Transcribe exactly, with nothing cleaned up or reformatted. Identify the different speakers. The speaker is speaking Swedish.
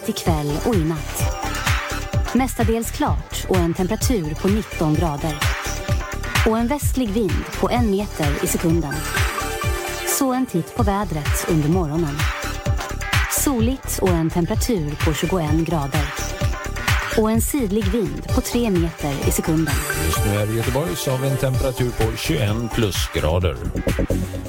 Speaker 1: ikväll och i natt. Mestadels klart och en temperatur på nitton grader. Och en västlig vind på en meter i sekunden. Så en titt på vädret under morgonen. Soligt och en temperatur på tjugoen grader. Och en sidlig vind på tre meter i sekunden.
Speaker 2: Just nu är det Göteborg så har vi en temperatur på tjugoen plusgrader.